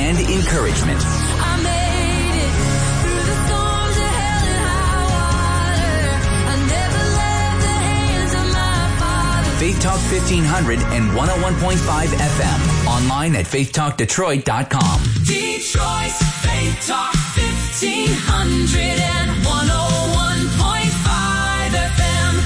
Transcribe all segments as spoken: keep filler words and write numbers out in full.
and encouragement. I made it through the storms of hell and high water. I never left the hands of my Father. Faith Talk fifteen hundred and one oh one point five F M. Online at faith talk detroit dot com. Detroit's Faith Talk fifteen hundred and one oh one point five F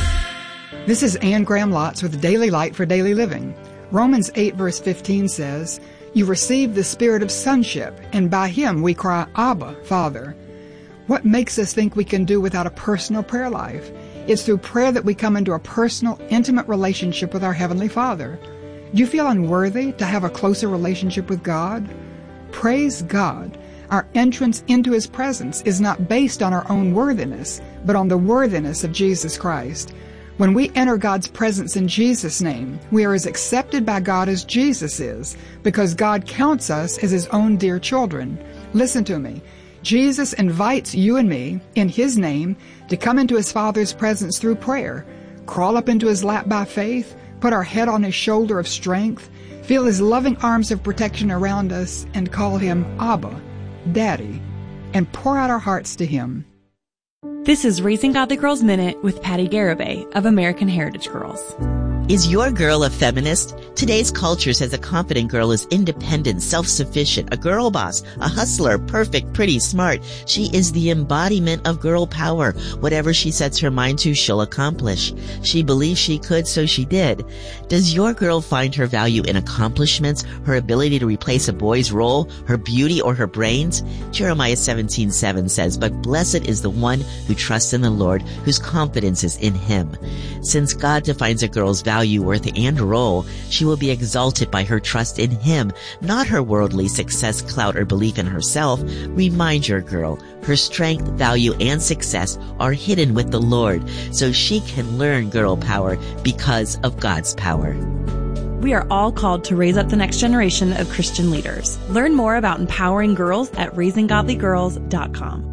M. This is Ann Graham Lotz with Daily Light for Daily Living. Romans eight verse fifteen says, "You received the spirit of sonship, and by him we cry, Abba, Father." What makes us think we can do without a personal prayer life? It's through prayer that we come into a personal, intimate relationship with our Heavenly Father. Do you feel unworthy to have a closer relationship with God? Praise God. Our entrance into His presence is not based on our own worthiness, but on the worthiness of Jesus Christ. When we enter God's presence in Jesus' name, we are as accepted by God as Jesus is, because God counts us as His own dear children. Listen to me. Jesus invites you and me, in His name, to come into His Father's presence through prayer, crawl up into His lap by faith, put our head on His shoulder of strength, feel His loving arms of protection around us, and call Him Abba, Daddy, and pour out our hearts to Him. This is Raising Godly Girls Minute with Patty Garibay of American Heritage Girls. Is your girl a feminist? Today's culture says a confident girl is independent, self-sufficient, a girl boss, a hustler, perfect, pretty, smart. She is the embodiment of girl power. Whatever she sets her mind to, she'll accomplish. She believed she could, so she did. Does your girl find her value in accomplishments, her ability to replace a boy's role, her beauty, or her brains? Jeremiah seventeen seven says, "But blessed is the one who trusts in the Lord, whose confidence is in Him." Since God defines a girl's value, value, worth, and role, she will be exalted by her trust in Him, not her worldly success, clout, or belief in herself. Remind your girl, her strength, value, and success are hidden with the Lord, so she can learn girl power because of God's power. We are all called to raise up the next generation of Christian leaders. Learn more about empowering girls at raising godly girls dot com.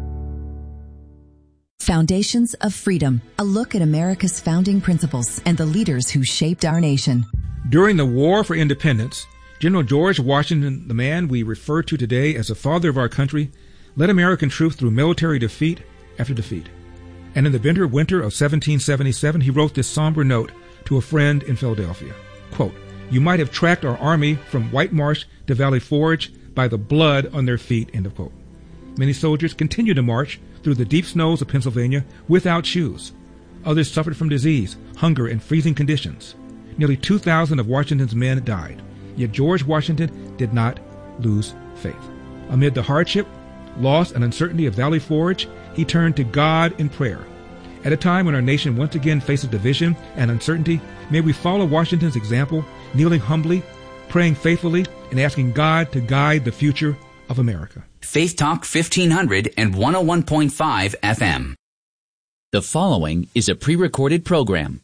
Foundations of Freedom, a look at America's founding principles and the leaders who shaped our nation. During the War for Independence, General George Washington, the man we refer to today as the father of our country, led American troops through military defeat after defeat. And in the bitter winter of seventeen seventy-seven, he wrote this somber note to a friend in Philadelphia. Quote, "You might have tracked our army from White Marsh to Valley Forge by the blood on their feet," end of quote. Many soldiers continued to march through the deep snows of Pennsylvania without shoes. Others suffered from disease, hunger, and freezing conditions. Nearly two thousand of Washington's men died. Yet George Washington did not lose faith. Amid the hardship, loss, and uncertainty of Valley Forge, he turned to God in prayer. At a time when our nation once again faces division and uncertainty, may we follow Washington's example, kneeling humbly, praying faithfully, and asking God to guide the future of America. Faith Talk fifteen hundred and one oh one point five F M. The following is a pre-recorded program.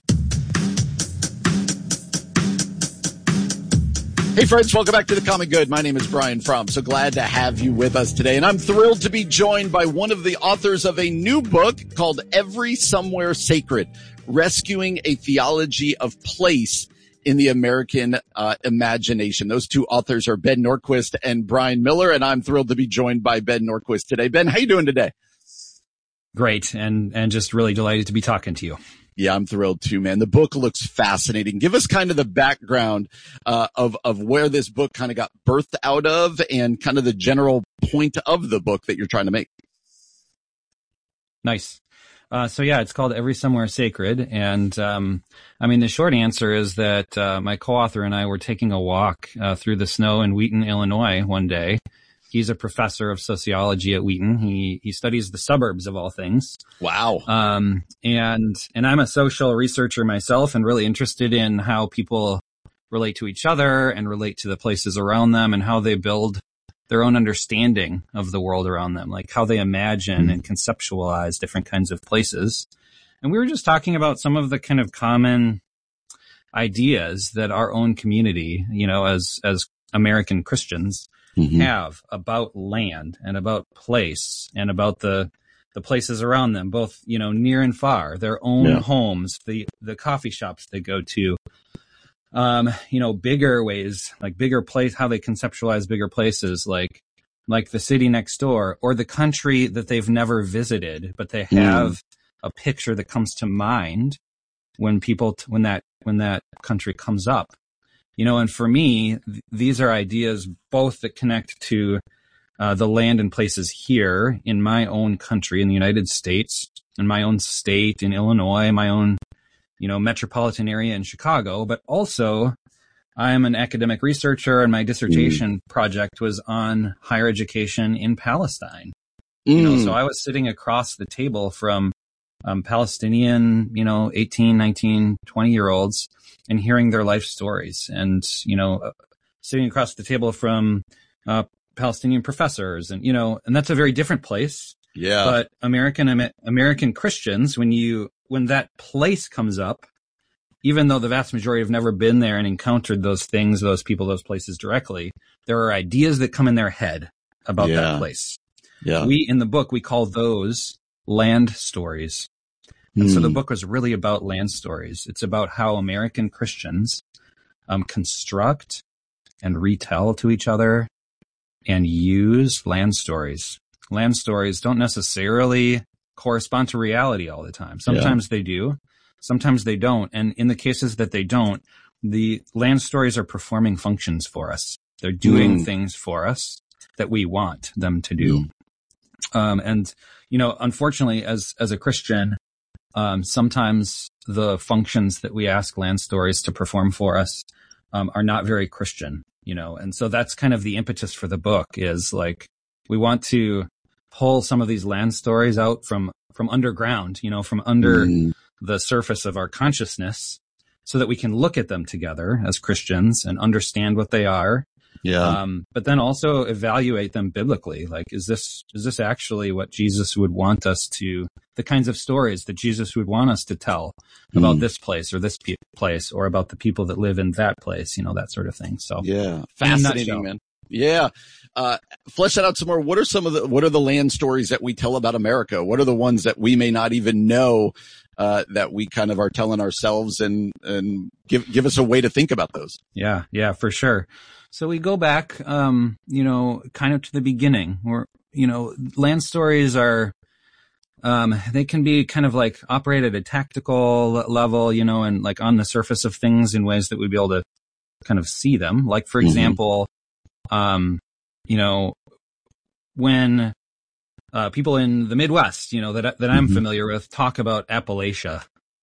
Hey friends, welcome back to The Common Good. My name is Brian Fromm. So glad to have you with us today. And I'm thrilled to be joined by one of the authors of a new book called Every Somewhere Sacred, Rescuing a Theology of Place in the American uh, Imagination. Those two authors are Ben Nordquist and Brian Miller, and I'm thrilled to be joined by Ben Nordquist today. Ben, how you doing today? Great, and and just really delighted to be talking to you. Yeah, I'm thrilled too, man. The book looks fascinating. Give us kind of the background uh, of of where this book kind of got birthed out of, and kind of the general point of the book that you're trying to make. Nice. Uh, so yeah, it's called Every Somewhere Sacred. And, um, I mean, the short answer is that, uh, my co-author and I were taking a walk, uh, through the snow in Wheaton, Illinois one day. He's a professor of sociology at Wheaton. He, he studies the suburbs of all things. Wow. Um, and, and I'm a social researcher myself and really interested in how people relate to each other and relate to the places around them and how they build their own understanding of the world around them, like how they imagine mm-hmm. and conceptualize different kinds of places. And we were just talking about some of the kind of common ideas that our own community, you know, as, as American Christians mm-hmm. have about land and about place and about the, the places around them, both, you know, near and far, their own yeah. homes, the, the coffee shops they go to, um, you know, bigger ways, like bigger place, how they conceptualize bigger places, like like the city next door or the country that they've never visited, but they have mm. a picture that comes to mind when people, t- when that, when that country comes up, you know, and for me, th- these are ideas both that connect to uh, the land and places here in my own country, in the United States, in my own state, in Illinois, my own, you know, metropolitan area in Chicago, but also I am an academic researcher and my dissertation mm. project was on higher education in Palestine. Mm. You know, so I was sitting across the table from um, Palestinian, you know, eighteen, nineteen, twenty year olds and hearing their life stories and, you know, uh, sitting across the table from uh, Palestinian professors and, you know, and that's a very different place. Yeah. But American, American Christians, when you, when that place comes up, even though the vast majority have never been there and encountered those things, those people, those places directly, there are ideas that come in their head about yeah. that place. Yeah. We, in the book, we call those land stories. And mm. so the book was really about land stories. It's about how American Christians um, construct and retell to each other and use land stories. Land stories don't necessarily correspond to reality all the time. Sometimes yeah. they do. Sometimes they don't. And in the cases that they don't, the land stories are performing functions for us. They're doing mm. things for us that we want them to do. Mm. Um, and, you know, unfortunately, as, as a Christian, um, sometimes the functions that we ask land stories to perform for us, um, are not very Christian, you know, and so that's kind of the impetus for the book is like, we want to pull some of these land stories out from, from underground, you know, from under mm. the surface of our consciousness so that we can look at them together as Christians and understand what they are. Yeah. Um, but then also evaluate them biblically. Like, is this, is this actually what Jesus would want us to, the kinds of stories that Jesus would want us to tell about mm. this place or this pe- place or about the people that live in that place, you know, that sort of thing. So yeah, fascinating, man. Yeah. Uh, flesh that out some more. What are some of the, what are the land stories that we tell about America? What are the ones that we may not even know, uh, that we kind of are telling ourselves and, and give, give us a way to think about those? Yeah. Yeah, for sure. So we go back, um, you know, kind of to the beginning where, you know, land stories are, um, they can be kind of like operate at a tactical level, you know, and like on the surface of things in ways that we'd be able to kind of see them. Like, for mm-hmm. example, um, you know, when, uh, people in the Midwest, you know, that, that I'm mm-hmm. familiar with talk about Appalachia.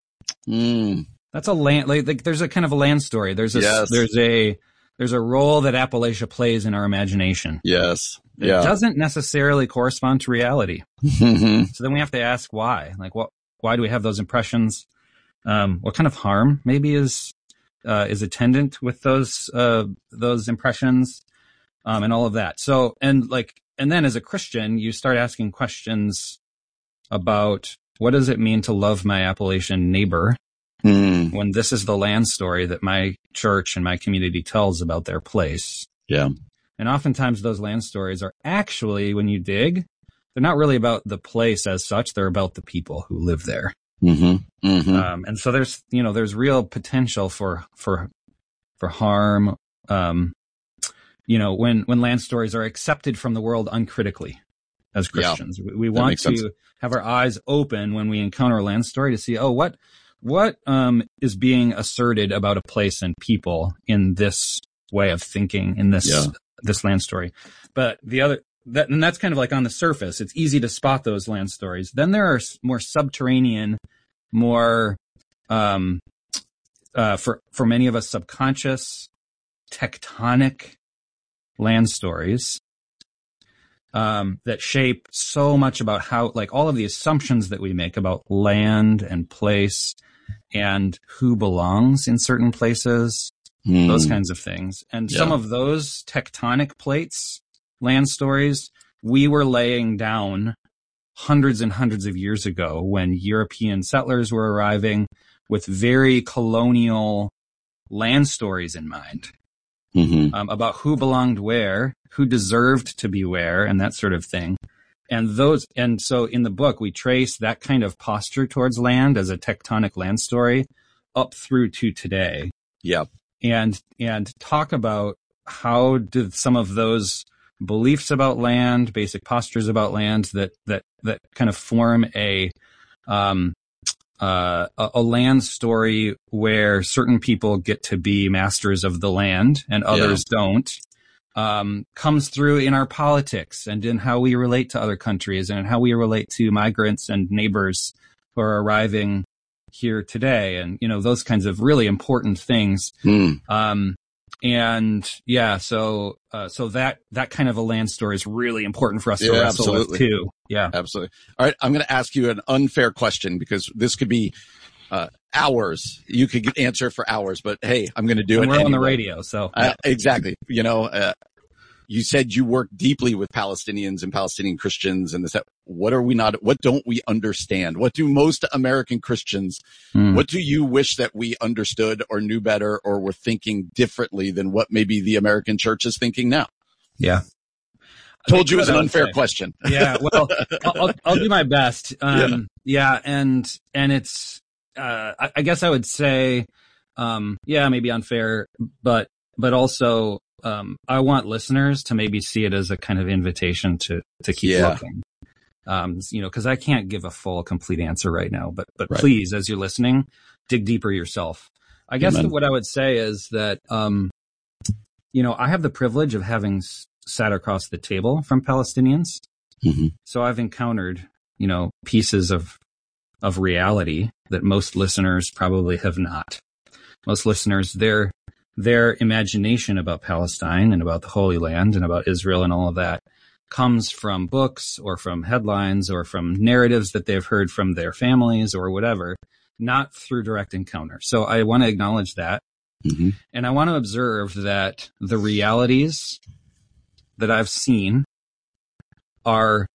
Mm. That's a land, like, like there's a kind of a land story. There's a, yes. there's a, there's a role that Appalachia plays in our imagination. Yes. It yeah. doesn't necessarily correspond to reality. Mm-hmm. So then we have to ask why, like what, why do we have those impressions? Um, what kind of harm maybe is, uh, is attendant with those, uh, those impressions? Um, and all of that. So, and like, and then as a Christian, you start asking questions about what does it mean to love my Appalachian neighbor mm. when this is the land story that my church and my community tells about their place. Yeah. And oftentimes those land stories are actually, when you dig, they're not really about the place as such. They're about the people who live there. Mm-hmm. Mm-hmm. Um, and so there's, you know, there's real potential for, for, for harm, um, you know, when, when land stories are accepted from the world uncritically as Christians. Yeah, we, we want to sense. have our eyes open when we encounter a land story to see, oh, what, what, um, is being asserted about a place and people in this way of thinking, in this, yeah. this land story. But the other, that, and that's kind of like on the surface. It's easy to spot those land stories. Then there are more subterranean, more, um, uh, for, for many of us, subconscious, tectonic land stories, um, that shape so much about how, like all of the assumptions that we make about land and place and who belongs in certain places, mm. those kinds of things. And yeah. some of those tectonic plates, land stories, we were laying down hundreds and hundreds of years ago when European settlers were arriving with very colonial land stories in mind. Mm-hmm. Um, about who belonged where, who deserved to be where, and that sort of thing. And those, and so in the book, we trace that kind of posture towards land as a tectonic land story up through to today. Yeah. And, and talk about how did some of those beliefs about land, basic postures about land that that that kind of form a um uh a, a land story where certain people get to be masters of the land and others yeah. don't, um comes through in our politics and in how we relate to other countries and in how we relate to migrants and neighbors who are arriving here today, and you know, those kinds of really important things. Mm. Um And yeah, so uh, so that that kind of a land story is really important for us to yeah, wrestle absolutely. with too. Yeah, absolutely. All right, I'm going to ask you an unfair question because this could be uh, hours. You could answer for hours, but hey, I'm going to do and it. We're anyway. on the radio, so uh, exactly. You know, uh, you said you work deeply with Palestinians and Palestinian Christians, and this. What are we not? What don't we understand? What do most American Christians? Hmm. What do you wish that we understood or knew better or were thinking differently than what maybe the American church is thinking now? Yeah, told you it was an unfair question. Yeah, well, I'll, I'll, I'll do my best. Um, yeah. yeah, and and it's. Uh, I, I guess I would say, um, yeah, maybe unfair, but but also. Um, I want listeners to maybe see it as a kind of invitation to, to keep yeah. looking. Um, you know, cause I can't give a full, complete answer right now, but, but right. please, as you're listening, dig deeper yourself. I guess Amen. what I would say is that, um, you know, I have the privilege of having s- sat across the table from Palestinians. Mm-hmm. So I've encountered, you know, pieces of, of reality that most listeners probably have not. Most listeners, they're, their imagination about Palestine and about the Holy Land and about Israel and all of that comes from books or from headlines or from narratives that they've heard from their families or whatever, not through direct encounter. So I want to acknowledge that. Mm-hmm. And I want to observe that the realities that I've seen are,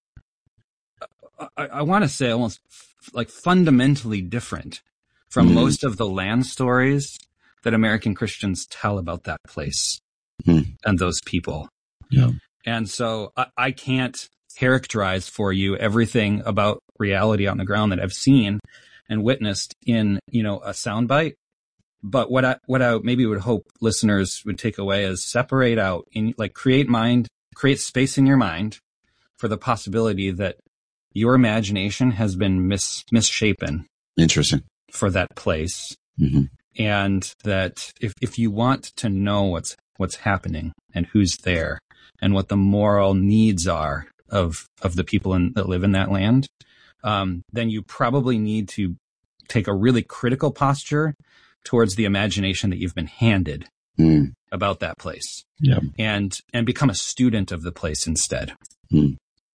I, I want to say almost f- like fundamentally different from mm-hmm. most of the land stories that American Christians tell about that place mm. and those people. Yeah. And so I, I can't characterize for you everything about reality on the ground that I've seen and witnessed in, you know, a soundbite. But what I, what I maybe would hope listeners would take away is separate out in like create mind, create space in your mind for the possibility that your imagination has been mis, misshapen. Interesting. For that place. Mm-hmm. And that if, if you want to know what's, what's happening and who's there and what the moral needs are of, of the people in, that live in that land, um, then you probably need to take a really critical posture towards the imagination that you've been handed mm. about that place. Yeah. And, and become a student of the place instead. Mm.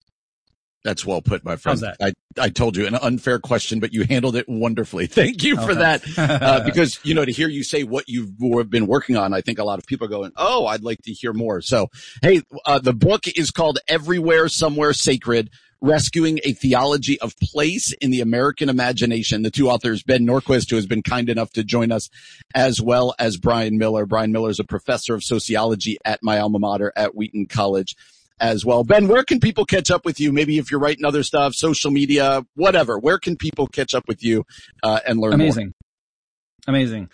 That's well put, my friend. How's that? I, I told you an unfair question, but you handled it wonderfully. Thank you for Okay. that. Uh, because, you know, to hear you say what you've been working on, I think a lot of people are going, oh, I'd like to hear more. So, hey, uh, the book is called Everywhere, Somewhere Sacred, Rescuing a Theology of Place in the American Imagination. The two authors, Ben Norquist, who has been kind enough to join us, as well as Brian Miller. Brian Miller is a professor of sociology at my alma mater at Wheaton College as well. Ben, where can people catch up with you? Maybe if you're writing other stuff, social media, whatever. Where can people catch up with you uh, and learn Amazing. more? Amazing.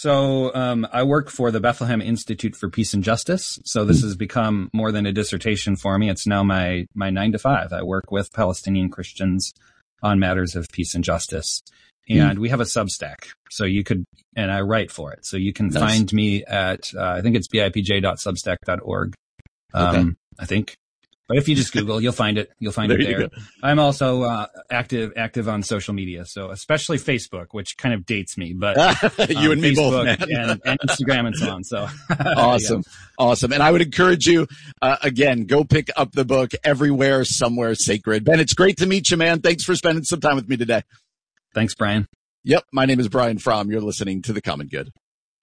So um, I work for the Bethlehem Institute for Peace and Justice. So this has become more than a dissertation for me. It's now my my nine to five. I work with Palestinian Christians on matters of peace and justice. And mm. we have a Substack. So you could, and I write for it. So you can nice. find me at, uh, I think it's b i p j dot substack dot org. Um, okay. I think. But if you just Google, you'll find it. You'll find there it there. I'm also uh, active active on social media, so especially Facebook, which kind of dates me. But you um, and me Facebook both, man. and, and Instagram and so on. So awesome, awesome. And I would encourage you uh, again, go pick up the book Everywhere, Somewhere Sacred. Ben, it's great to meet you, man. Thanks for spending some time with me today. Thanks, Brian. Yep, my name is Brian Fromm. You're listening to The Common Good.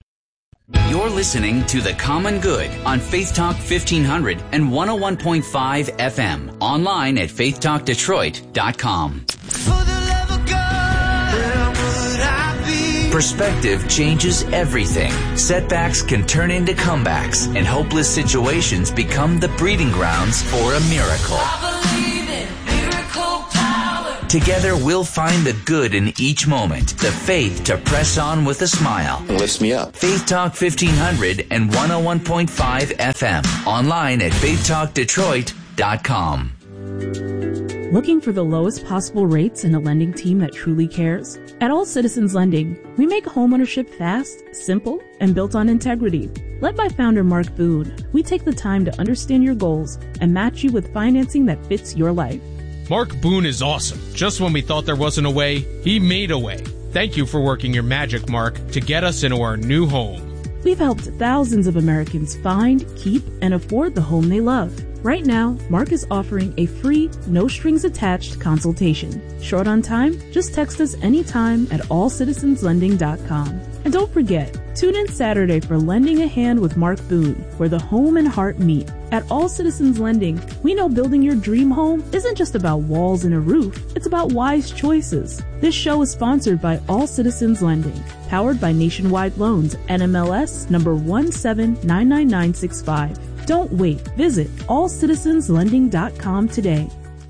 You're listening to The Common Good on Faith Talk fifteen hundred and one oh one point five F M. Online at faith talk detroit dot com. For the love of God, where would I be? Perspective changes everything. Setbacks can turn into comebacks, and hopeless situations become the breeding grounds for a miracle. I believe in miracle power. Together, we'll find the good in each moment, the faith to press on with a smile. Lifts me up. Faith Talk fifteen hundred and one oh one point five F M. Online at faith talk detroit dot com. Looking for the lowest possible rates and a lending team that truly cares? At All Citizens Lending, we make homeownership fast, simple, and built on integrity. Led by founder Mark Boone, we take the time to understand your goals and match you with financing that fits your life. Mark Boone is awesome. Just when we thought there wasn't a way, he made a way. Thank you for working your magic, Mark, to get us into our new home. We've helped thousands of Americans find, keep, and afford the home they love. Right now, Mark is offering a free, no-strings-attached consultation. Short on time? Just text us anytime at all citizens lending dot com. And don't forget, tune in Saturday for Lending a Hand with Mark Boone, where the home and heart meet. At All Citizens Lending, we know building your dream home isn't just about walls and a roof, it's about wise choices. This show is sponsored by All Citizens Lending, powered by Nationwide Loans, N M L S number one seven nine nine nine six five. Don't wait. Visit all citizens lending dot com today.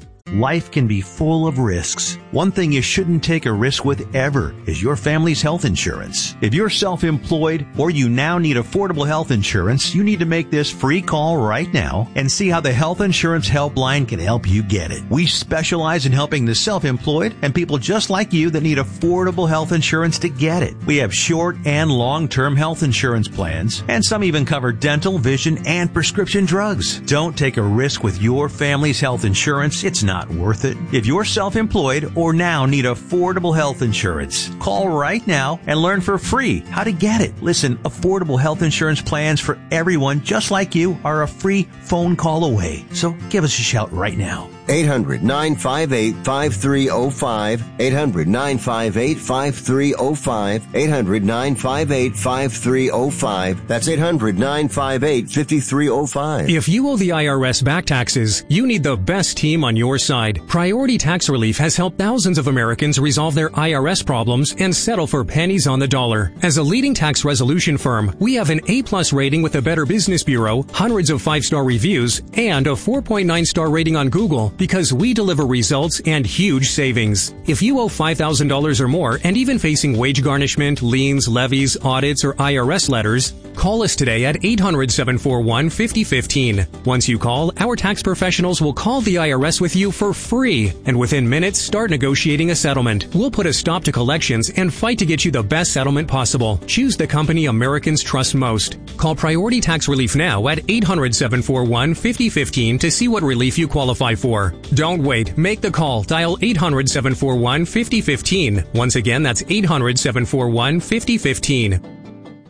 Life can be full of risks. One thing you shouldn't take a risk with ever is your family's health insurance. If you're self-employed or you now need affordable health insurance, you need to make this free call right now and see how the Health Insurance Helpline can help you get it. We specialize in helping the self-employed and people just like you that need affordable health insurance to get it. We have short and long-term health insurance plans, and some even cover dental, vision, and prescription drugs. Don't take a risk with your family's health insurance. It's not worth it. If you're self-employed or now need affordable health insurance, call right now and learn for free how to get it. Listen, affordable health insurance plans for everyone just like you are a free phone call away. So give us a shout right now. eight hundred nine five eight five three zero five. eight hundred nine five eight five three zero five. eight hundred nine five eight five three zero five. That's eight hundred nine five eight five three zero five. If you owe the I R S back taxes, you need the best team on your side. Priority Tax Relief has helped thousands of Americans resolve their I R S problems and settle for pennies on the dollar. As a leading tax resolution firm, we have an A-plus rating with the Better Business Bureau, hundreds of five-star reviews, and a four point nine star rating on Google because we deliver results and huge savings. If you owe five thousand dollars or more and even facing wage garnishment, liens, levies, audits, or I R S letters, call us today at eight hundred seven four one five zero one five. Once you call, our tax professionals will call the I R S with you for free, and within minutes, start negotiating a settlement. We'll put a stop to collections and fight to get you the best settlement possible. Choose the company Americans trust most. Call Priority Tax Relief now at eight hundred seven four one five zero one five to see what relief you qualify for. Don't wait. Make the call. Dial eight hundred seven four one five zero one five. Once again, that's eight hundred seven four one five zero one five.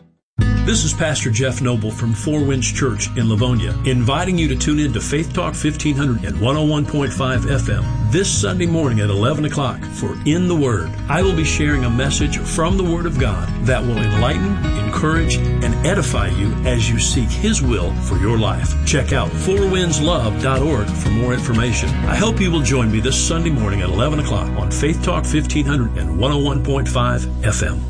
This is Pastor Jeff Noble from Four Winds Church in Livonia, inviting you to tune in to Faith Talk fifteen hundred and one oh one point five F M this Sunday morning at eleven o'clock for In the Word. I will be sharing a message from the Word of God that will enlighten, encourage, and edify you as you seek His will for your life. Check out four winds love dot org for more information. I hope you will join me this Sunday morning at eleven o'clock on Faith Talk fifteen hundred and one oh one point five F M.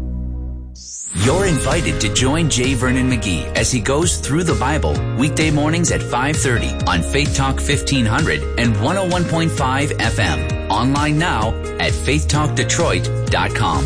You're invited to join J. Vernon McGee as he goes through the Bible weekday mornings at five thirty on Faith Talk fifteen hundred and one oh one point five F M. Online now at faith talk detroit dot com.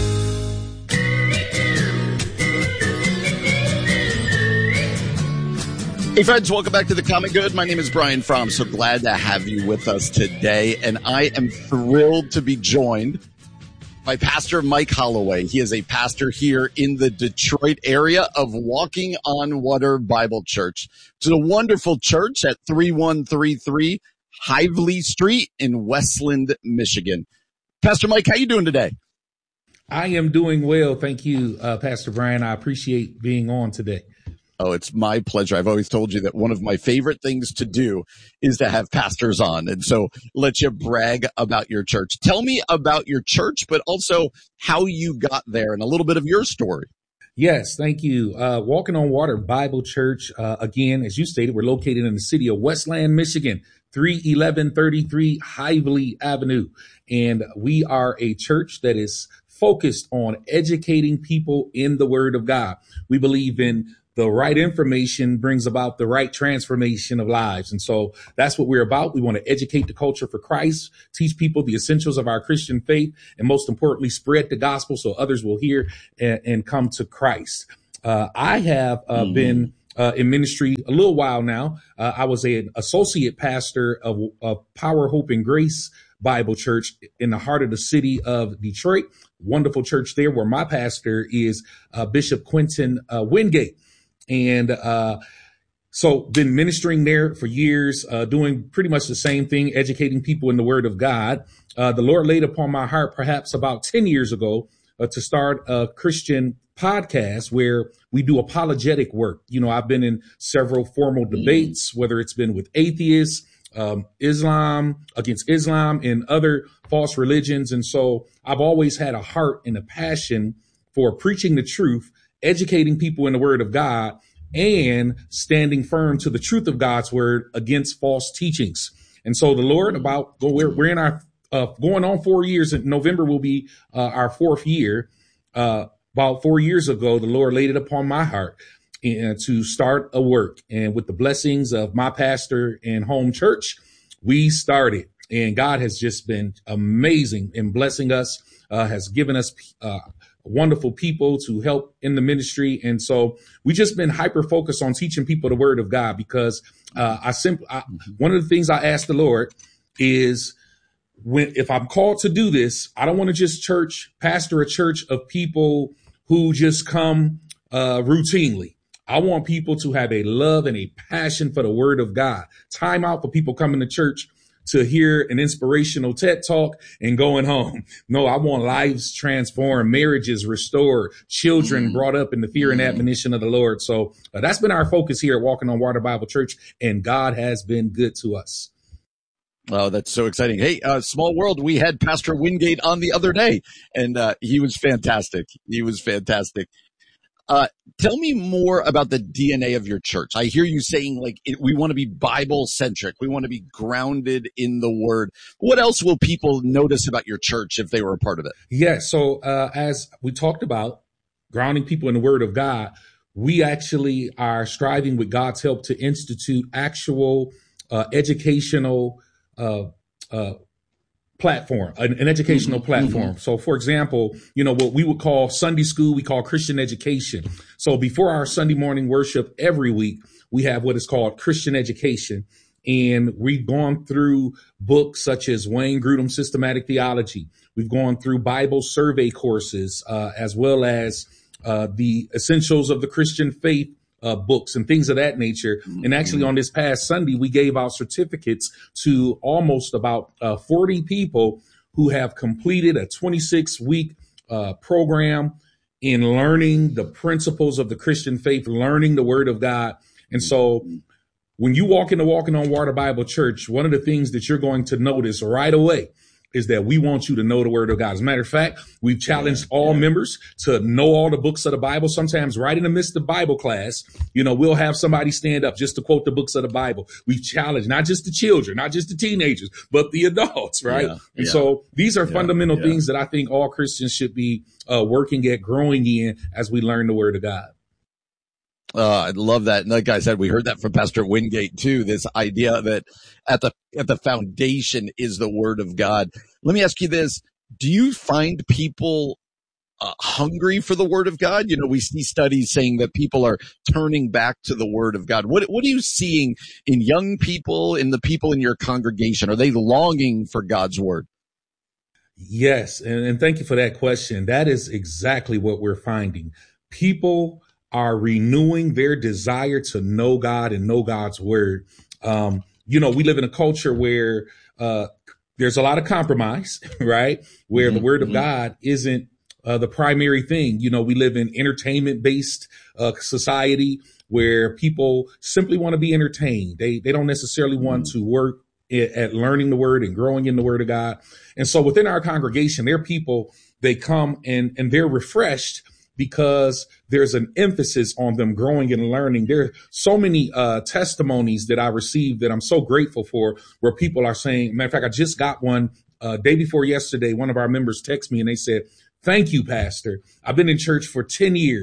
Hey friends, welcome back to The Common Good. My name is Brian Fromm. So glad to have you with us today. And I am thrilled to be joined by Pastor Mike Holloway. He is a pastor here in the Detroit area of Walking on Water Bible Church. It's a wonderful church at thirty-one thirty-three Hively Street in Westland, Michigan. Pastor Mike, how you doing today? I am doing well. Thank you, uh, Pastor Brian. I appreciate being on today. Oh, it's my pleasure. I've always told you that one of my favorite things to do is to have pastors on. And so let you brag about your church. Tell me about your church, but also how you got there and a little bit of your story. Yes, thank you. Uh, Walking on Water Bible Church. Uh, again, as you stated, we're located in the city of Westland, Michigan, three eleven thirty-three Hively Avenue. And we are a church that is focused on educating people in the Word of God. We believe in the right information brings about the right transformation of lives. And so that's what we're about. We want to educate the culture for Christ, teach people the essentials of our Christian faith, and most importantly, spread the gospel so others will hear and, and come to Christ. Uh, I have uh, mm-hmm. been uh, in ministry a little while now. Uh, I was an associate pastor of, of Power, Hope, and Grace Bible Church in the heart of the city of Detroit. Wonderful church there, where my pastor is uh, Bishop Quentin uh, Wingate. And uh, so been ministering there for years, uh, doing pretty much the same thing, educating people in the Word of God. Uh, the Lord laid upon my heart perhaps about ten years ago uh, to start a Christian podcast where we do apologetic work. You know, I've been in several formal debates, whether it's been with atheists, um, Islam, against Islam, and other false religions. And so I've always had a heart and a passion for preaching the truth, educating people in the Word of God, and standing firm to the truth of God's Word against false teachings. And so the Lord, about we're, we're in our uh, going on four years. In November will be uh, our fourth year. Uh, about four years ago, the Lord laid it upon my heart uh, to start a work. And with the blessings of my pastor and home church, we started. And God has just been amazing in blessing us, uh, has given us uh, wonderful people to help in the ministry. And so we just been hyper focused on teaching people the Word of God, because uh, I simply, I, one of the things I asked the Lord is, when, if I'm called to do this, I don't want to just church, pastor a church of people who just come uh, routinely. I want people to have a love and a passion for the Word of God. Time out for people coming to church to hear an inspirational TED talk and going home. No, I want lives transformed, marriages restored, children mm-hmm. brought up in the fear and admonition of the Lord. So uh, that's been our focus here at Walking on Water Bible Church, and God has been good to us. Oh, that's so exciting. Hey, uh, small world. We had Pastor Wingate on the other day, and uh, he was fantastic. He was fantastic. Uh, tell me more about the D N A of your church. I hear you saying, like, it, we want to be Bible centric. We want to be grounded in the Word. What else will people notice about your church if they were a part of it? Yeah. So, uh, as we talked about grounding people in the Word of God, we actually are striving with God's help to institute actual, uh, educational, uh, uh, platform, an, an educational mm-hmm. platform. Mm-hmm. So, for example, you know, what we would call Sunday school, we call Christian education. So before our Sunday morning worship every week, we have what is called Christian education. And we've gone through books such as Wayne Grudem's Systematic Theology. We've gone through Bible survey courses, uh, as well as uh, the Essentials of the Christian Faith Uh, books and things of that nature. And actually on this past Sunday, we gave out certificates to almost about uh, forty people who have completed a twenty-six week uh, program in learning the principles of the Christian faith, learning the Word of God. And so when you walk into Walking on Water Bible Church, one of the things that you're going to notice right away is that we want you to know the Word of God. As a matter of fact, we've challenged all members to know all the books of the Bible. Sometimes right in the midst of Bible class, you know, we'll have somebody stand up just to quote the books of the Bible. We've challenged not just the children, not just the teenagers, but the adults, right? Yeah, and yeah. so these are yeah, fundamental yeah. things that I think all Christians should be uh, working at, growing in as we learn the Word of God. Uh, I love that. And like I said, we heard that from Pastor Wingate too, this idea that at the, at the foundation is the Word of God. Let me ask you this. Do you find people uh, hungry for the Word of God? You know, we see studies saying that people are turning back to the Word of God. What, what are you seeing in young people, in the people in your congregation? Are they longing for God's Word? Yes. And, and thank you for that question. That is exactly what we're finding. People are renewing their desire to know God and know God's Word. Um, you know, we live in a culture where uh, there's a lot of compromise, right? Where mm-hmm. the Word of mm-hmm. God isn't uh, the primary thing. You know, we live in entertainment-based uh, society where people simply want to be entertained. They they don't necessarily mm-hmm. want to work at learning the Word and growing in the Word of God. And so within our congregation, there are people, they come and and they're refreshed because there's an emphasis on them growing and learning. There are so many uh, testimonies that I received that I'm so grateful for, where people are saying, matter of fact, I just got one uh, day before yesterday. One of our members texted me and they said, "Thank you, Pastor. I've been in church for ten years.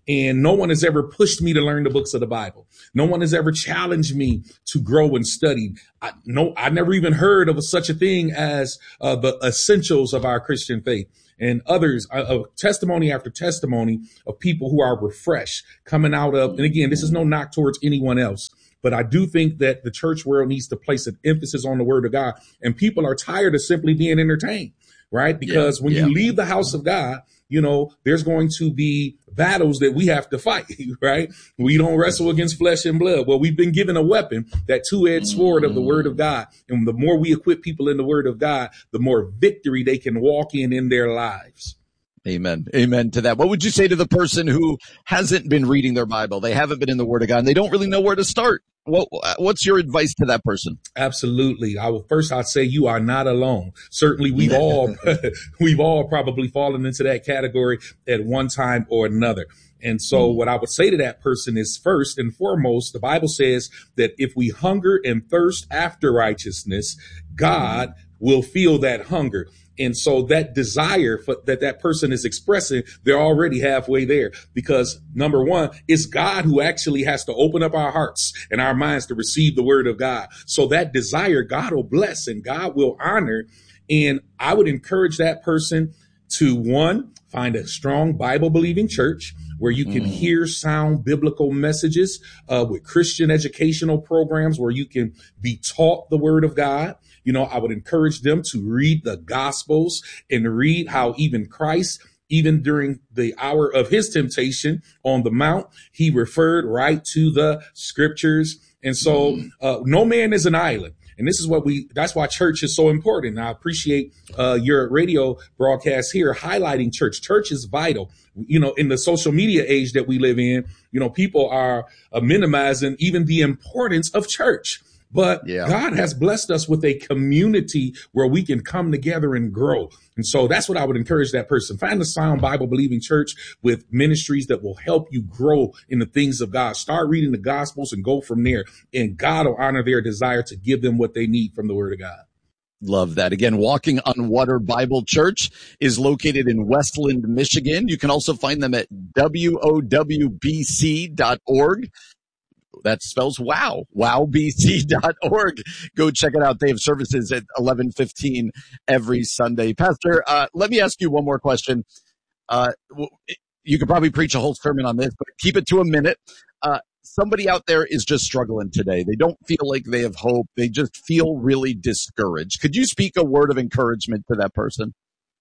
And no one has ever pushed me to learn the books of the Bible. No one has ever challenged me to grow and study. I, no, I never even heard of a, such a thing as uh, the essentials of our Christian faith. And others, uh, testimony after testimony of people who are refreshed coming out of, and again, this is no knock towards anyone else, but I do think that the church world needs to place an emphasis on the word of God. And people are tired of simply being entertained, right? Because yeah, when yeah. you leave the house of God, you know, there's going to be battles that we have to fight, right? We don't wrestle against flesh and blood. Well, we've been given a weapon, that two-edged sword of the word of God. And the more we equip people in the word of God, the more victory they can walk in in their lives. Amen. Amen to that. What would you say to the person who hasn't been reading their Bible? They haven't been in the word of God and they don't really know where to start. What, what's your advice to that person? Absolutely. I will first, I'd say you are not alone. Certainly we've all, we've all probably fallen into that category at one time or another. And so what I would say to that person is, first and foremost, the Bible says that if we hunger and thirst after righteousness, God will feel that hunger. And so that desire for, that that person is expressing, they're already halfway there, because number one, it's God who actually has to open up our hearts and our minds to receive the word of God. So that desire, God will bless and God will honor. And I would encourage that person to, one, find a strong Bible believing church where you can mm. hear sound biblical messages, uh, with Christian educational programs where you can be taught the word of God. You know, I would encourage them to read the Gospels and read how even Christ, even during the hour of his temptation on the Mount, he referred right to the scriptures. And so uh, no man is an island. And this is what we, that's why church is so important. And I appreciate uh, your radio broadcast here highlighting church. Church is vital. You know, in the social media age that we live in, you know, people are uh, minimizing even the importance of church. But yeah. God has blessed us with a community where we can come together and grow. And so that's what I would encourage that person. Find a sound Bible believing church with ministries that will help you grow in the things of God. Start reading the Gospels and go from there. And God will honor their desire to give them what they need from the word of God. Love that. Again, Walking on Water Bible Church is located in Westland, Michigan. You can also find them at W O W B C dot org. That spells wow, wow b c dot org. Go check it out. They have services at eleven fifteen every Sunday. Pastor, uh, let me ask you one more question. Uh, you could probably preach a whole sermon on this, but keep it to a minute. Uh, somebody out there is just struggling today. They don't feel like they have hope. They just feel really discouraged. Could you speak a word of encouragement to that person?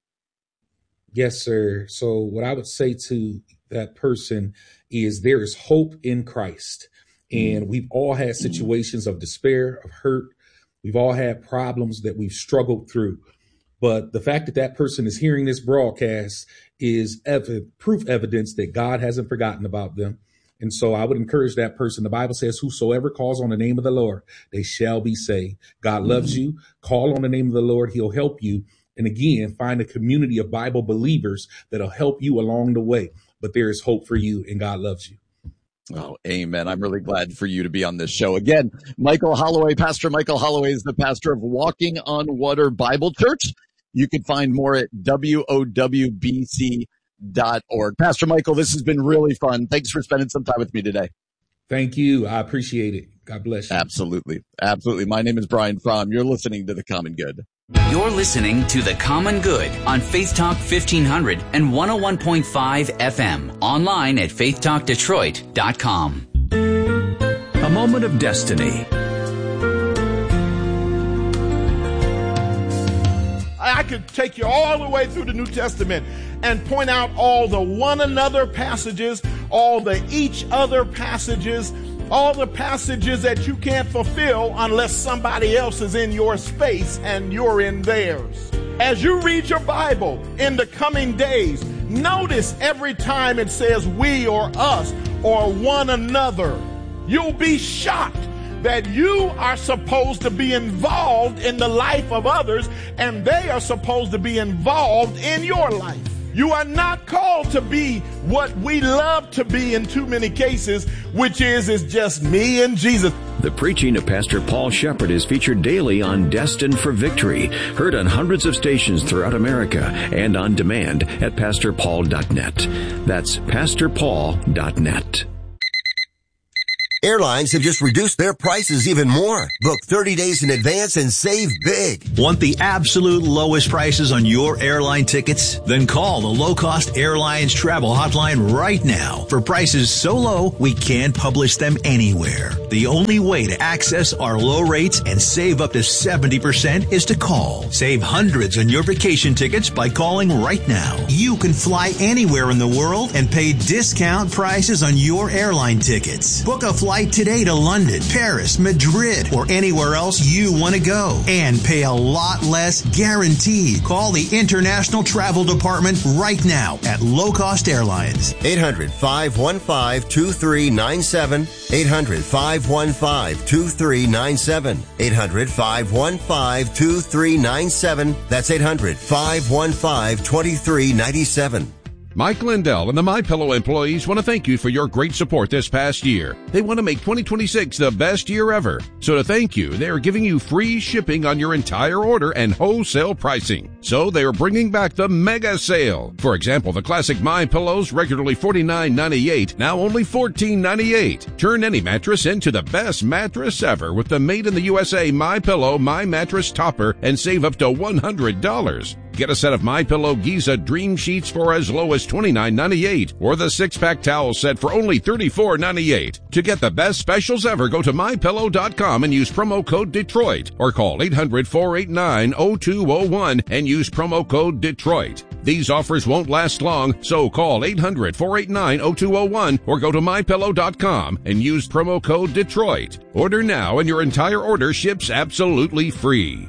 Yes, sir. So what I would say to that person is there is hope in Christ. And we've all had situations of despair, of hurt. We've all had problems that we've struggled through. But the fact that that person is hearing this broadcast is ev- proof evidence that God hasn't forgotten about them. And so I would encourage that person. The Bible says, whosoever calls on the name of the Lord, they shall be saved. God loves you. Call on the name of the Lord. He'll help you. And again, find a community of Bible believers that'll help you along the way. But there is hope for you and God loves you. Oh, amen. I'm really glad for you to be on this show. Again, Michael Holloway, Pastor Michael Holloway is the pastor of Walking on Water Bible Church. You can find more at W O W B C dot org. Pastor Michael, this has been really fun. Thanks for spending some time with me today. Thank you. I appreciate it. God bless you. Absolutely. Absolutely. My name is Brian Fromm. You're listening to The Common Good. You're listening to The Common Good on Faith Talk fifteen hundred and one oh one point five F M. Online at faith talk detroit dot com. A moment of destiny. I could take you all the way through the New Testament and point out all the one another passages, all the each other passages, all the passages that you can't fulfill unless somebody else is in your space and you're in theirs. As you read your Bible in the coming days, notice every time it says we or us or one another. You'll be shocked that you are supposed to be involved in the life of others and they are supposed to be involved in your life. You are not called to be what we love to be in too many cases, which is, is just me and Jesus. The preaching of Pastor Paul Shepherd is featured daily on Destined for Victory, heard on hundreds of stations throughout America and on demand at pastor paul dot net. That's pastor paul dot net. Airlines have just reduced their prices even more. Book thirty days in advance and save big. Want the absolute lowest prices on your airline tickets? Then call the Low Cost Airlines Travel Hotline right now for prices so low we can't publish them anywhere. The only way to access our low rates and save up to seventy percent is to call. Save hundreds on your vacation tickets by calling right now. You can fly anywhere in the world and pay discount prices on your airline tickets. Book a flight today to London, Paris, Madrid, or anywhere else you want to go and pay a lot less guaranteed. Call the International Travel Department right now at Low Cost Airlines. eight hundred, five one five, two three nine seven. eight hundred, five one five, two three nine seven. eight hundred, five one five, two three nine seven. That's eight hundred, five one five, two three nine seven. Mike Lindell and the MyPillow employees want to thank you for your great support this past year. They want to make twenty twenty-six the best year ever. So to thank you, they are giving you free shipping on your entire order and wholesale pricing. So they are bringing back the mega sale. For example, the classic MyPillows, regularly forty-nine ninety-eight, now only fourteen ninety-eight. Turn any mattress into the best mattress ever with the made in the U S A MyPillow My Mattress Topper and save up to one hundred dollars. Get a set of MyPillow Giza Dream Sheets for as low as twenty-nine ninety-eight, or the six-pack towel set for only thirty-four ninety-eight. To get the best specials ever, go to my pillow dot com and use promo code Detroit, or call eight hundred, four eight nine, oh two oh one and use promo code Detroit. These offers won't last long, so call eight hundred, four eight nine, oh two oh one or go to my pillow dot com and use promo code Detroit. Order now and your entire order ships absolutely free.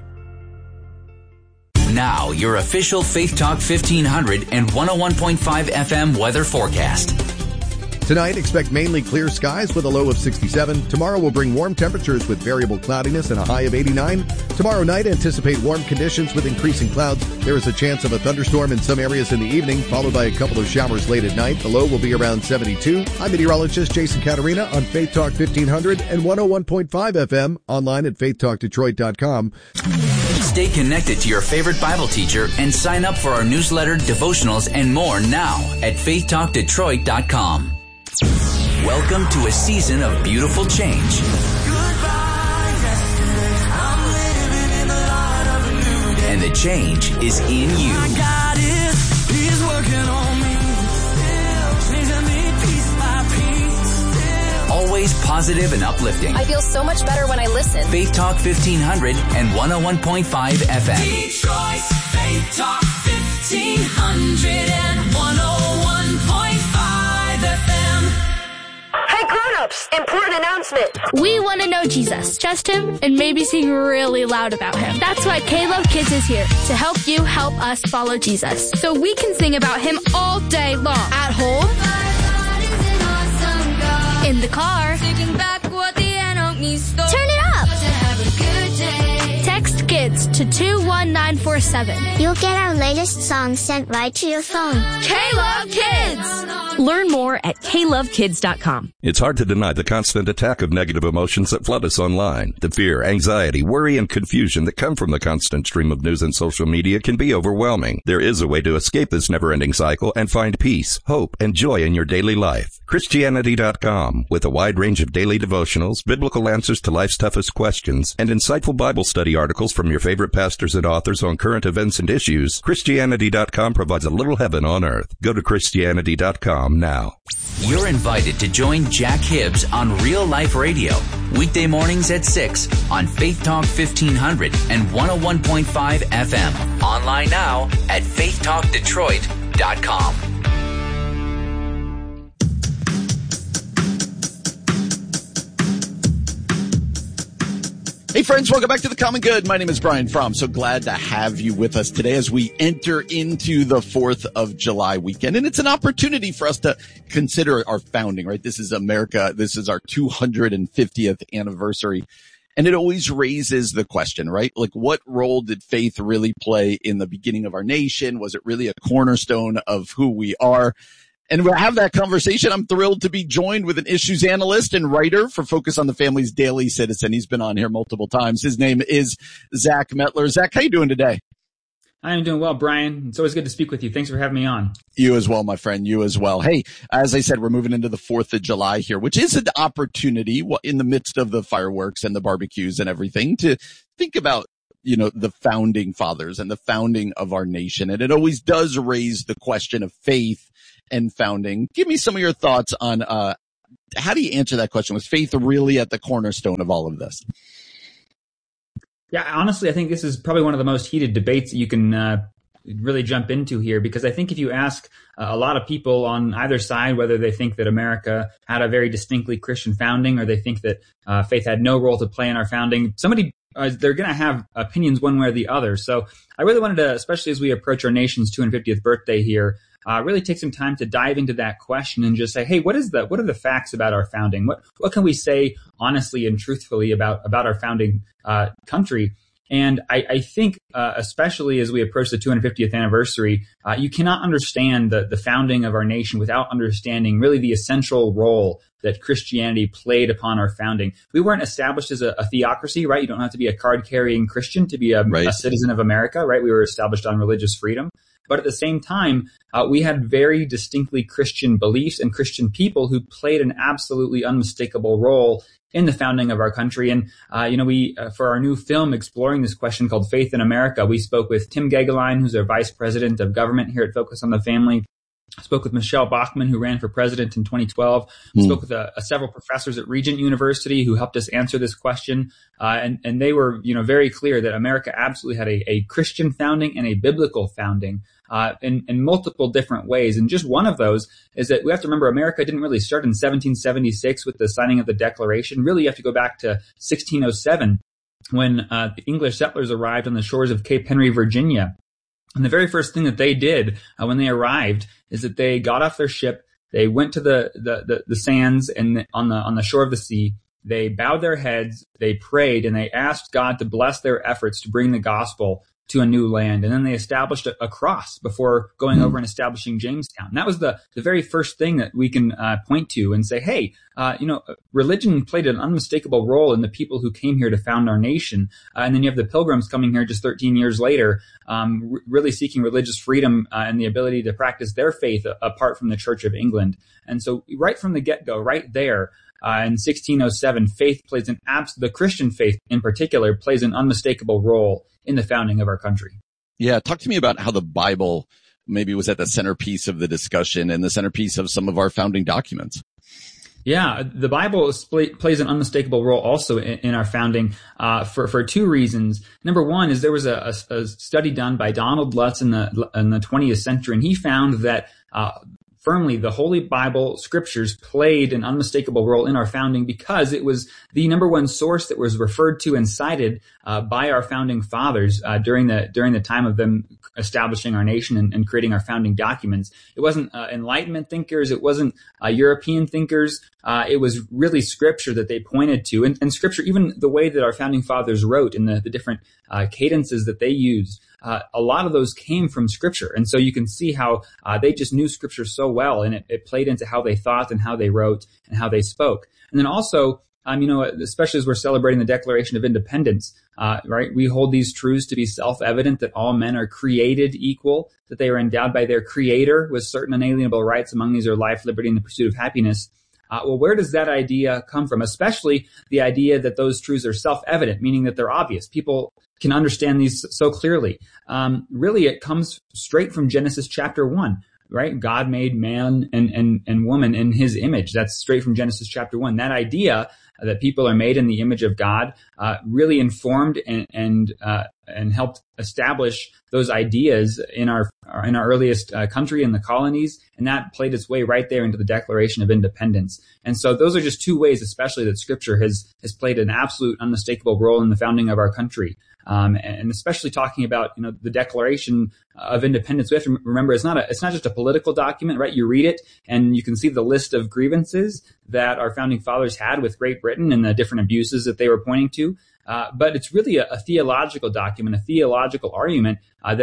Now, your official Faith Talk fifteen hundred and one oh one point five F M weather forecast. Tonight, expect mainly clear skies with a low of sixty-seven. Tomorrow will bring warm temperatures with variable cloudiness and a high of eighty-nine. Tomorrow night, anticipate warm conditions with increasing clouds. There is a chance of a thunderstorm in some areas in the evening, followed by a couple of showers late at night. The low will be around seventy-two. I'm meteorologist Jason Caterina on Faith Talk fifteen hundred and one oh one point five F M, online at faith talk detroit dot com. Stay connected to your favorite Bible teacher and sign up for our newsletter, devotionals, and more now at faith talk detroit dot com. Welcome to a season of beautiful change. And the change is in you. My God is, He's working on me. Changing me piece by piece. Always positive and uplifting. I feel so much better when I listen. Faith Talk fifteen hundred and one oh one point five F M. Detroit's Faith Talk fifteen hundred and one oh one point five F M. Hey grown-ups, important announcement. We want to know Jesus, trust Him, and maybe sing really loud about Him. That's why K-Love Kids is here, to help you help us follow Jesus. So we can sing about Him all day long. At home, in the car, Taking back what the enemy stole. turn it up. To have a good day. Text KIDS to two one nine four seven. You'll get our latest song sent right to your phone. K-Love Kids! Learn more at k love kids dot com. It's hard to deny the constant attack of negative emotions that flood us online. The fear, anxiety, worry, and confusion that come from the constant stream of news and social media can be overwhelming. There is a way to escape this never-ending cycle and find peace, hope, and joy in your daily life. Christianity dot com, with a wide range of daily devotionals, biblical answers to life's toughest questions, and insightful Bible study articles from your favorite pastors and authors on current events and issues, Christianity dot com provides a little heaven on earth. Go to Christianity dot com now. You're invited to join Jack Hibbs on Real Life Radio, weekday mornings at six on Faith Talk fifteen hundred and one oh one point five F M. Online now at faith talk detroit dot com. Hey friends, welcome back to The Common Good. My name is Brian Fromm. So glad to have you with us today as we enter into the fourth of July weekend. And it's an opportunity for us to consider our founding, right? This is America. This is our two hundred fiftieth anniversary. And it always raises the question, right? Like, what role did faith really play in the beginning of our nation? Was it really a cornerstone of who we are? And we'll have that conversation. I'm thrilled to be joined with an issues analyst and writer for Focus on the Family's Daily Citizen. He's been on here multiple times. His name is Zach Mettler. Zach, how you doing today? I am doing well, Brian. It's always good to speak with you. Thanks for having me on. You as well, my friend. You as well. Hey, as I said, we're moving into the fourth of July here, which is an opportunity in the midst of the fireworks and the barbecues and everything to think about, you know, the founding fathers and the founding of our nation. And it always does raise the question of faith and founding. Give me some of your thoughts on, uh, how do you answer that question? Was faith really at the cornerstone of all of this? Yeah, honestly, I think this is probably one of the most heated debates that you can uh, really jump into here, because I think if you ask uh, a lot of people on either side whether they think that America had a very distinctly Christian founding or they think that uh, faith had no role to play in our founding, somebody uh, they're going to have opinions one way or the other. So I really wanted to, especially as we approach our nation's two hundred fiftieth birthday here, Uh, really take some time to dive into that question and just say, hey, what is the, what are the facts about our founding? What, what can we say honestly and truthfully about, about our founding, uh, country? And I, I think, uh, especially as we approach the two hundred fiftieth anniversary, uh, you cannot understand the, the founding of our nation without understanding really the essential role that Christianity played upon our founding. We weren't established as a, a theocracy, right? You don't have to be a card-carrying Christian to be a, right. a citizen of America, right? We were established on religious freedom. But at the same time, uh, we had very distinctly Christian beliefs and Christian people who played an absolutely unmistakable role in the founding of our country. And, uh, you know, we, uh, for our new film exploring this question called Faith in America, we spoke with Tim Gagelein, who's our vice president of government here at Focus on the Family. I spoke with Michelle Bachmann, who ran for president in twenty twelve. Mm. Spoke with uh, several professors at Regent University who helped us answer this question. Uh, and, and they were, you know, very clear that America absolutely had a, a Christian founding and a biblical founding uh, in, in multiple different ways. And just one of those is that we have to remember America didn't really start in seventeen seventy-six with the signing of the Declaration. Really, you have to go back to sixteen oh seven when uh, the English settlers arrived on the shores of Cape Henry, Virginia. And the very first thing that they did uh, when they arrived is that they got off their ship, they went to the, the, the, the sands and the, on the, on the shore of the sea, they bowed their heads, they prayed, and they asked God to bless their efforts to bring the gospel to a new land. And then they established a, a cross before going over and establishing Jamestown. And that was the, the very first thing that we can uh, point to and say, hey, uh, you know, religion played an unmistakable role in the people who came here to found our nation. Uh, and then you have the Pilgrims coming here just thirteen years later, um, r- really seeking religious freedom uh, and the ability to practice their faith a- apart from the Church of England. And so right from the get-go, right there, Uh, in sixteen oh seven, faith plays an abs- the Christian faith in particular plays an unmistakable role in the founding of our country. Yeah. Talk to me about how the Bible maybe was at the centerpiece of the discussion and the centerpiece of some of our founding documents. Yeah, the Bible spl- plays an unmistakable role also in, in our founding uh, for for two reasons. Number one is there was a, a, a study done by Donald Lutz in the in the twentieth century, and he found that uh, firmly the Holy Bible scriptures played an unmistakable role in our founding because it was the number one source that was referred to and cited uh, by our founding fathers uh, during the during the time of them establishing our nation and, and creating our founding documents. It wasn't uh, Enlightenment thinkers. It wasn't uh, European thinkers. Uh, it was really scripture that they pointed to. And, and scripture, even the way that our founding fathers wrote and the, the different uh, cadences that they used, uh, a lot of those came from scripture. And so you can see how uh, they just knew scripture so well, and it, it played into how they thought and how they wrote and how they spoke. And then also, Um, you know, especially as we're celebrating the Declaration of Independence, uh, right? We hold these truths to be self-evident that all men are created equal, that they are endowed by their creator with certain unalienable rights. Among these are life, liberty, and the pursuit of happiness. Uh, well, where does that idea come from? Especially the idea that those truths are self-evident, meaning that they're obvious. People can understand these so clearly. Um, really, it comes straight from Genesis chapter one. Right? God made man and, and, and woman in his image. That's straight from Genesis chapter one. That idea that people are made in the image of God uh, really informed and and, uh, and helped establish those ideas in our in our earliest uh, country in the colonies, and that played its way right there into the Declaration of Independence. And so those are just two ways, especially that Scripture has has played an absolute, unmistakable role in the founding of our country. Um, and especially talking about, you know, the Declaration of Independence, we have to remember it's not a, it's not just a political document, right? You read it and you can see the list of grievances that our founding fathers had with Great Britain and the different abuses that they were pointing to. Uh, but it's really a, a theological document, a theological argument uh, that is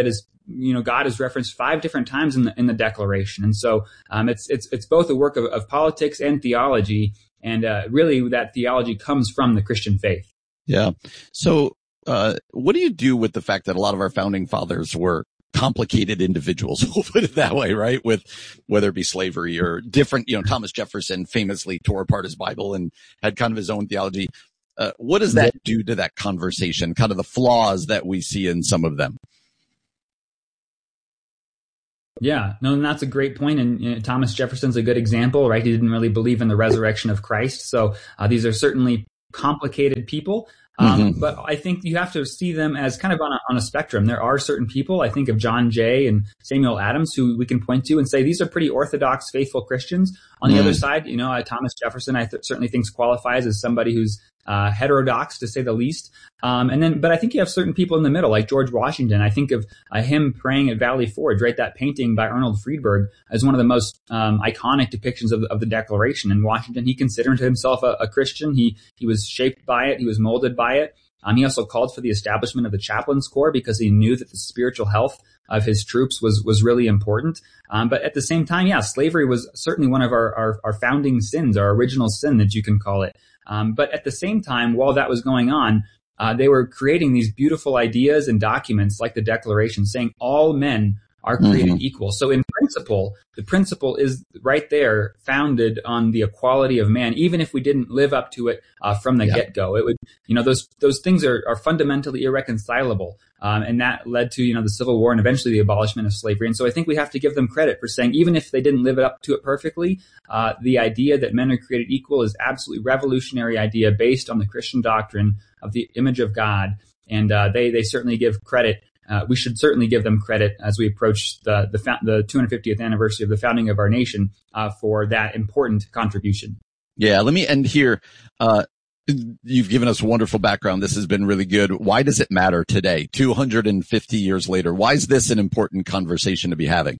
you know, God is referenced five different times in the, in the Declaration. And so um, it's, it's, it's both a work of, of politics and theology. And uh, really that theology comes from the Christian faith. Yeah. So uh, what do you do with the fact that a lot of our founding fathers were complicated individuals? We'll put it that way, right? With whether it be slavery or different, you know, Thomas Jefferson famously tore apart his Bible and had kind of his own theology. Uh, what does that do to that conversation, kind of the flaws that we see in some of them? Yeah, no, and that's a great point. And you know, Thomas Jefferson's a good example, right? He didn't really believe in the resurrection of Christ. So uh, these are certainly complicated people. Um, mm-hmm. But I think you have to see them as kind of on a, on a spectrum. There are certain people, I think of John Jay and Samuel Adams, who we can point to and say these are pretty orthodox, faithful Christians. On the mm. other side, you know, uh, Thomas Jefferson, I th- certainly think qualifies as somebody who's uh, heterodox, to say the least. Um, and then, but I think you have certain people in the middle, like George Washington. I think of uh, him praying at Valley Forge, right? That painting by Arnold Friedberg as one of the most um, iconic depictions of, of the Declaration. In Washington, he considered himself a, a Christian. He he was shaped by it. He was molded by it. Um, he also called for the establishment of the chaplains corps because he knew that the spiritual health of his troops was was really important. Um, but at the same time, yeah, slavery was certainly one of our, our, our founding sins, our original sin that you can call it. Um, but at the same time, while that was going on, uh, they were creating these beautiful ideas and documents like the Declaration saying all men are created mm-hmm. equal. So in principle, the principle is right there founded on the equality of man, even if we didn't live up to it uh, from the yeah. get-go. It would, you know, those those things are, are fundamentally irreconcilable. Um, and that led to, you know, the Civil War and eventually the abolishment of slavery. And so I think we have to give them credit for saying, even if they didn't live up to it perfectly, uh, the idea that men are created equal is absolutely revolutionary idea based on the Christian doctrine of the image of God. And uh, they they certainly give credit. Uh, we should certainly give them credit as we approach the the, fa- the two hundred fiftieth anniversary of the founding of our nation uh, for that important contribution. Yeah, let me end here. Uh, you've given us a wonderful background. This has been really good. Why does it matter today, two hundred fifty years later? Why is this an important conversation to be having?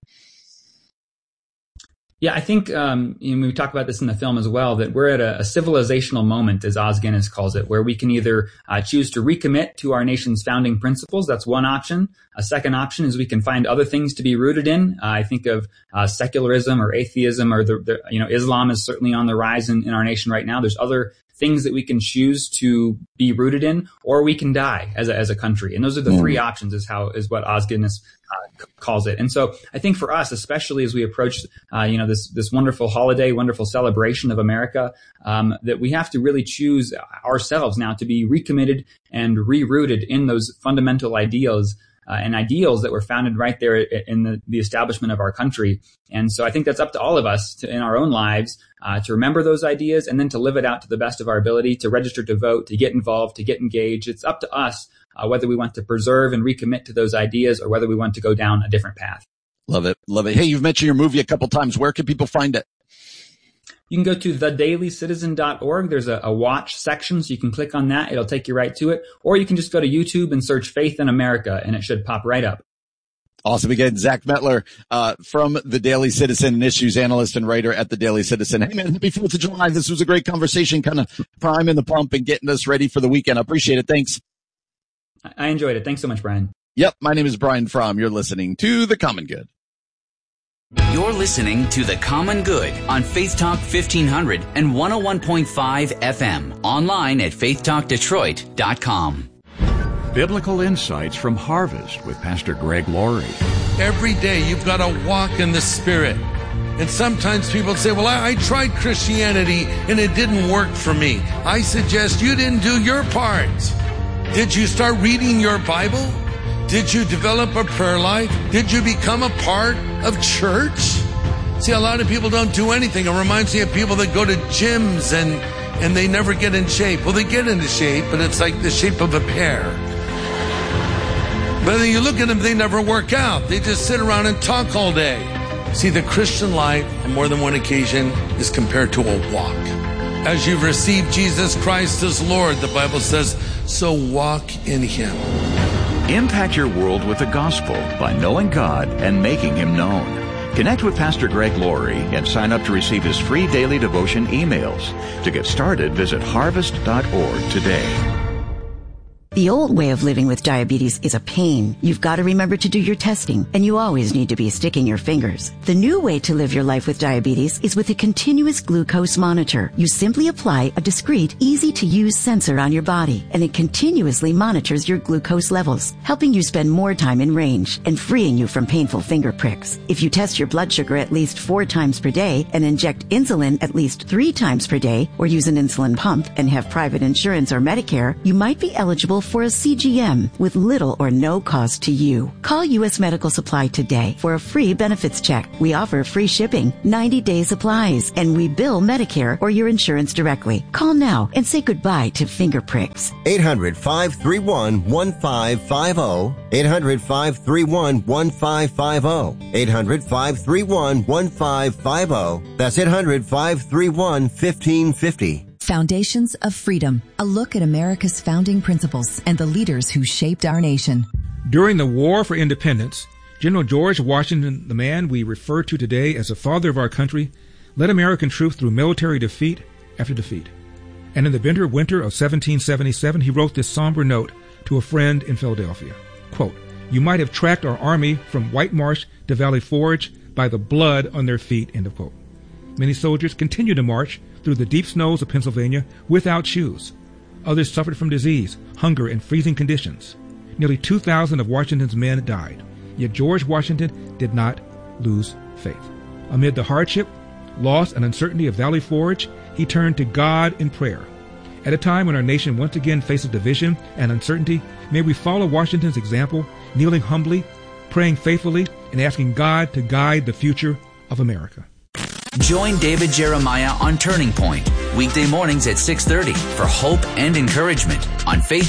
Yeah, I think um, you know, we talk about this in the film as well, that we're at a, a civilizational moment, as Os Guinness calls it, where we can either uh, choose to recommit to our nation's founding principles. That's one option. A second option is we can find other things to be rooted in. Uh, I think of uh, secularism or atheism, or the, the you know Islam is certainly on the rise in, in our nation right now. There's other things that we can choose to be rooted in, or we can die as a, as a country. And those are the mm. three options is how, is what Os Guinness uh, calls it. And so I think for us, especially as we approach, uh, you know, this, this wonderful holiday, wonderful celebration of America, um, that we have to really choose ourselves now to be recommitted and rerouted in those fundamental ideals Uh, and ideals that were founded right there in the, the establishment of our country. And so I think that's up to all of us to, in our own lives uh, to remember those ideas and then to live it out to the best of our ability, to register to vote, to get involved, to get engaged. It's up to us uh, whether we want to preserve and recommit to those ideas or whether we want to go down a different path. Love it. Love it. Hey, you've mentioned your movie a couple times. Where can people find it? You can go to the daily citizen dot org. There's a, a watch section, so you can click on that. It'll take you right to it. Or you can just go to YouTube and search Faith in America, and it should pop right up. Awesome. Again, Zach Mettler uh, from The Daily Citizen, an issues analyst and writer at The Daily Citizen. Hey, man, happy fourth of July. This was a great conversation, kind of priming the pump and getting us ready for the weekend. I appreciate it. Thanks. I enjoyed it. Thanks so much, Brian. Yep. My name is Brian Fromm. You're listening to The Common Good. You're listening to The Common Good on Faith Talk fifteen hundred and one oh one point five F M. Online at faith talk detroit dot com. Biblical insights from Harvest with Pastor Greg Laurie. Every day you've got to walk in the Spirit. And sometimes people say, well, I, I tried Christianity and it didn't work for me. I suggest you didn't do your part. Did you start reading your Bible? Did you develop a prayer life? Did you become a part of church? See, a lot of people don't do anything. It reminds me of people that go to gyms and, and they never get in shape. Well, they get into shape, but it's like the shape of a pear. But then you look at them, they never work out. They just sit around and talk all day. See, the Christian life, on more than one occasion, is compared to a walk. As you've received Jesus Christ as Lord, the Bible says, so walk in Him. Impact your world with the gospel by knowing God and making Him known. Connect with Pastor Greg Laurie and sign up to receive his free daily devotion emails. To get started, visit harvest dot org today. The old way of living with diabetes is a pain. You've got to remember to do your testing, and you always need to be sticking your fingers. The new way to live your life with diabetes is with a continuous glucose monitor. You simply apply a discreet, easy-to-use sensor on your body, and it continuously monitors your glucose levels, helping you spend more time in range and freeing you from painful finger pricks. If you test your blood sugar at least four times per day and inject insulin at least three times per day, or use an insulin pump and have private insurance or Medicare, you might be eligible for a C G M with little or no cost to you. Call U S Medical Supply today for a free benefits check. We offer free shipping, ninety-day supplies, and we bill Medicare or your insurance directly. Call now and say goodbye to finger pricks. eight hundred, five three one, one five five zero. eight hundred, five three one, one five five zero. eight hundred, five three one, one five five zero. That's eight hundred, five three one, one five five zero. Foundations of Freedom, a look at America's founding principles and the leaders who shaped our nation. During the War for Independence, General George Washington, the man we refer to today as the father of our country, led American troops through military defeat after defeat. And in the bitter winter of seventeen seventy-seven, he wrote this somber note to a friend in Philadelphia. Quote, "You might have tracked our army from White Marsh to Valley Forge by the blood on their feet," end of quote. Many soldiers continued to march through the deep snows of Pennsylvania without shoes. Others suffered from disease, hunger, and freezing conditions. Nearly two thousand of Washington's men died. Yet George Washington did not lose faith. Amid the hardship, loss, and uncertainty of Valley Forge, he turned to God in prayer. At a time when our nation once again faces division and uncertainty, may we follow Washington's example, kneeling humbly, praying faithfully, and asking God to guide the future of America. Join David Jeremiah on Turning Point, weekday mornings at six thirty for hope and encouragement on Faith